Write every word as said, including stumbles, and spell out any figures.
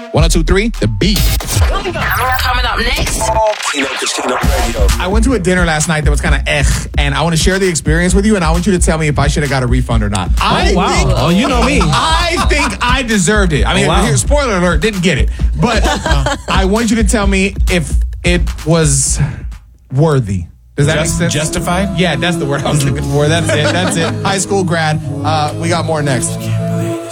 one oh two point three, The Beat. Coming up next. Kino Casino Radio. I went to a dinner last night that was kind of eh, and I want to share the experience with you, and I want you to tell me if I should have got a refund or not. I Oh, wow. think, Oh, you know me. I think I deserved it. I mean, Oh, wow. here, spoiler alert, didn't get it. But uh, I want you to tell me if it was worthy. Does that Just, make sense? justified? Yeah, that's the word I was looking for. That's it. That's it. High school grad. Uh, we got more next.